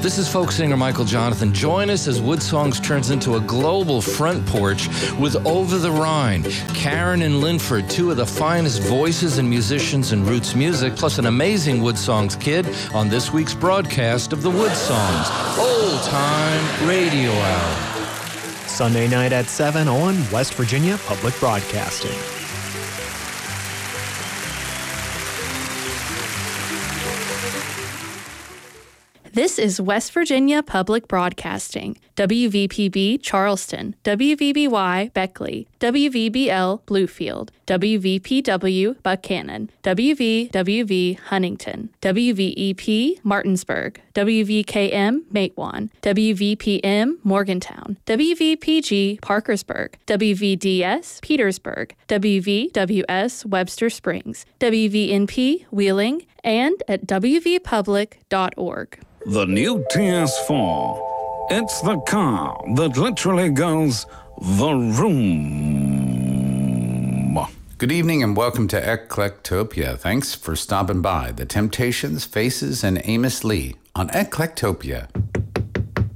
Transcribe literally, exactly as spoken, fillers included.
This is folk singer Michael Jonathan. Join us as Woodsongs turns into a global front porch with Over the Rhine, Karen and Linford, two of the finest voices and musicians in roots music, plus an amazing Woodsongs kid on this week's broadcast of the Woodsongs Old Time Radio Hour. Sunday night at seven on West Virginia Public Broadcasting. This is West Virginia Public Broadcasting, W V P B Charleston, W V B Y Beckley, W V B L Bluefield, W V P W Buchanan, W V W V Huntington, W V E P Martinsburg, W V K M Matewan, W V P M Morgantown, W V P G Parkersburg, W V D S Petersburg, W V W S Webster Springs, W V N P Wheeling, and at w v public dot org. The new T S four. It's the car that literally goes the room. Good evening and welcome to Eclectopia. Thanks for stopping by. The Temptations, Faces, and Amos Lee on Eclectopia.